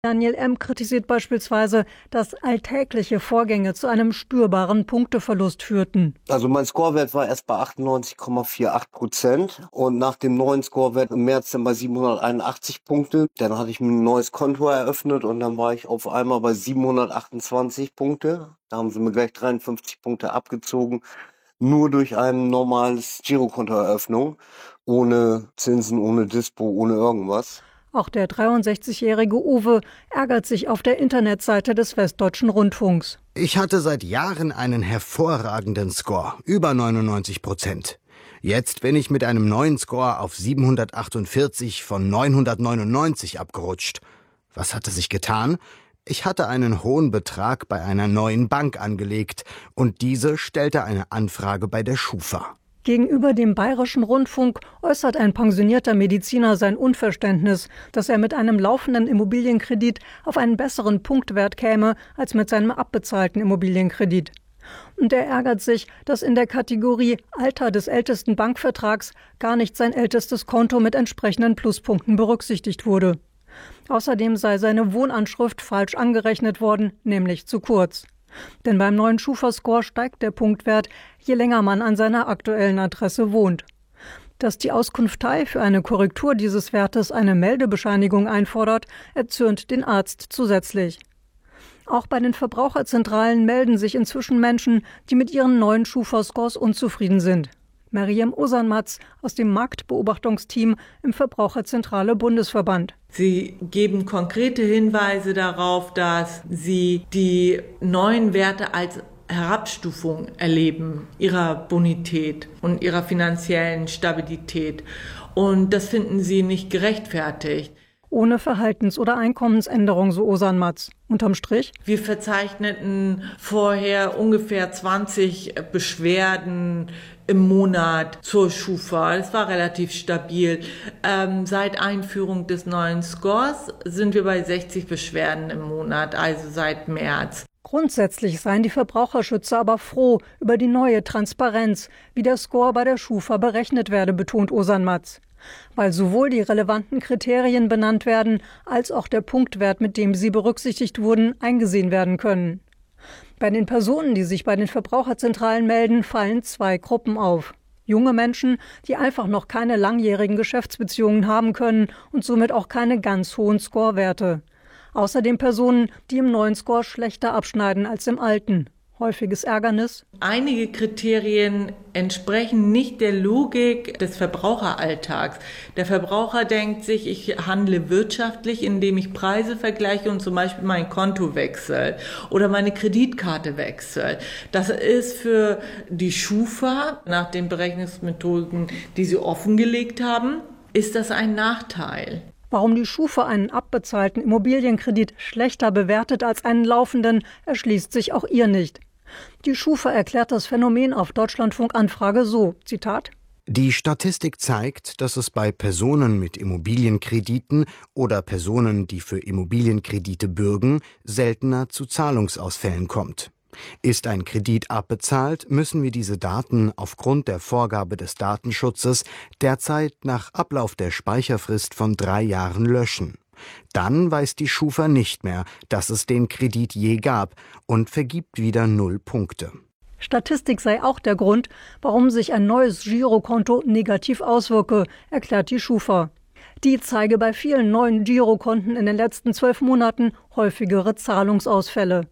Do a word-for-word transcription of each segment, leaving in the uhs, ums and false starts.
Daniel M. kritisiert beispielsweise, dass alltägliche Vorgänge zu einem spürbaren Punkteverlust führten. Also mein Scorewert war erst bei achtundneunzig Komma achtundvierzig Prozent und nach dem neuen Scorewert im März dann bei siebenhunderteinundachtzig Punkte. Dann hatte ich mir ein neues Konto eröffnet und dann war ich auf einmal bei siebenhundertachtundzwanzig Punkte. Da haben sie mir gleich dreiundfünfzig Punkte abgezogen, nur durch ein normales Girokontoeröffnung, ohne Zinsen, ohne Dispo, ohne irgendwas. Auch der dreiundsechzigjährige Uwe ärgert sich auf der Internetseite des Westdeutschen Rundfunks. Ich hatte seit Jahren einen hervorragenden Score, über neunundneunzig Prozent. Jetzt bin ich mit einem neuen Score auf siebenhundertachtundvierzig von neunhundertneunundneunzig abgerutscht. Was hatte sich getan? Ich hatte einen hohen Betrag bei einer neuen Bank angelegt und diese stellte eine Anfrage bei der Schufa. Gegenüber dem Bayerischen Rundfunk äußert ein pensionierter Mediziner sein Unverständnis, dass er mit einem laufenden Immobilienkredit auf einen besseren Punktwert käme als mit seinem abbezahlten Immobilienkredit. Und er ärgert sich, dass in der Kategorie Alter des ältesten Bankvertrags gar nicht sein ältestes Konto mit entsprechenden Pluspunkten berücksichtigt wurde. Außerdem sei seine Wohnanschrift falsch angerechnet worden, nämlich zu kurz. Denn beim neuen Schufa-Score steigt der Punktwert, je länger man an seiner aktuellen Adresse wohnt. Dass die Auskunftei für eine Korrektur dieses Wertes eine Meldebescheinigung einfordert, erzürnt den Arzt zusätzlich. Auch bei den Verbraucherzentralen melden sich inzwischen Menschen, die mit ihren neuen Schufa-Scores unzufrieden sind. Mariam Osanmatz aus dem Marktbeobachtungsteam im Verbraucherzentrale Bundesverband. Sie geben konkrete Hinweise darauf, dass Sie die neuen Werte als Herabstufung erleben, ihrer Bonität und ihrer finanziellen Stabilität. Und das finden Sie nicht gerechtfertigt. Ohne Verhaltens- oder Einkommensänderung, so Osanmatz. Unterm Strich? Wir verzeichneten vorher ungefähr zwanzig Beschwerden im Monat zur Schufa. Es war relativ stabil. Ähm, seit Einführung des neuen Scores sind wir bei sechzig Beschwerden im Monat, also seit März. Grundsätzlich seien die Verbraucherschützer aber froh über die neue Transparenz, wie der Score bei der Schufa berechnet werde, betont Osanmatz. Weil sowohl die relevanten Kriterien benannt werden, als auch der Punktwert, mit dem sie berücksichtigt wurden, eingesehen werden können. Bei den Personen, die sich bei den Verbraucherzentralen melden, fallen zwei Gruppen auf. Junge Menschen, die einfach noch keine langjährigen Geschäftsbeziehungen haben können und somit auch keine ganz hohen Scorewerte. Außerdem Personen, die im neuen Score schlechter abschneiden als im alten. Häufiges Ärgernis? Einige Kriterien entsprechen nicht der Logik des Verbraucheralltags. Der Verbraucher denkt sich, ich handle wirtschaftlich, indem ich Preise vergleiche und zum Beispiel mein Konto wechsle oder meine Kreditkarte wechsle. Das ist für die Schufa, nach den Berechnungsmethoden, die sie offengelegt haben, ist das ein Nachteil. Warum die Schufa einen abbezahlten Immobilienkredit schlechter bewertet als einen laufenden, erschließt sich auch ihr nicht. Die Schufa erklärt das Phänomen auf Deutschlandfunk-Anfrage so, Zitat: Die Statistik zeigt, dass es bei Personen mit Immobilienkrediten oder Personen, die für Immobilienkredite bürgen, seltener zu Zahlungsausfällen kommt. Ist ein Kredit abbezahlt, müssen wir diese Daten aufgrund der Vorgabe des Datenschutzes derzeit nach Ablauf der Speicherfrist von drei Jahren löschen. Dann weiß die Schufa nicht mehr, dass es den Kredit je gab und vergibt wieder null Punkte. Statistik sei auch der Grund, warum sich ein neues Girokonto negativ auswirke, erklärt die Schufa. Die zeige bei vielen neuen Girokonten in den letzten zwölf Monaten häufigere Zahlungsausfälle.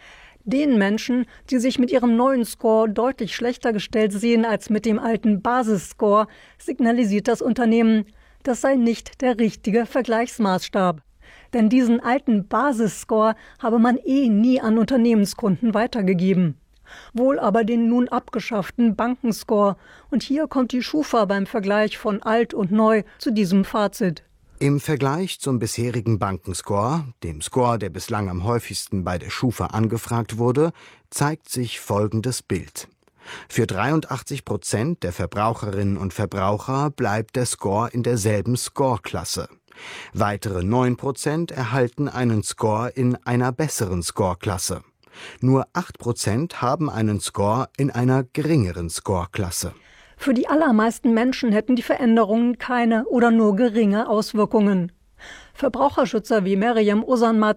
Den Menschen, die sich mit ihrem neuen Score deutlich schlechter gestellt sehen als mit dem alten Basisscore, signalisiert das Unternehmen, das sei nicht der richtige Vergleichsmaßstab. Denn diesen alten Basisscore habe man eh nie an Unternehmenskunden weitergegeben. Wohl aber den nun abgeschafften Bankenscore. Und hier kommt die Schufa beim Vergleich von alt und neu zu diesem Fazit. Im Vergleich zum bisherigen Bankenscore, dem Score, der bislang am häufigsten bei der Schufa angefragt wurde, zeigt sich folgendes Bild. Für dreiundachtzig Prozent der Verbraucherinnen und Verbraucher bleibt der Score in derselben Score-Klasse. Weitere neun Prozent erhalten einen Score in einer besseren Score-Klasse. Nur acht Prozent haben einen Score in einer geringeren Score-Klasse. Für die allermeisten Menschen hätten die Veränderungen keine oder nur geringe Auswirkungen. Verbraucherschützer wie Meryem Uzanmat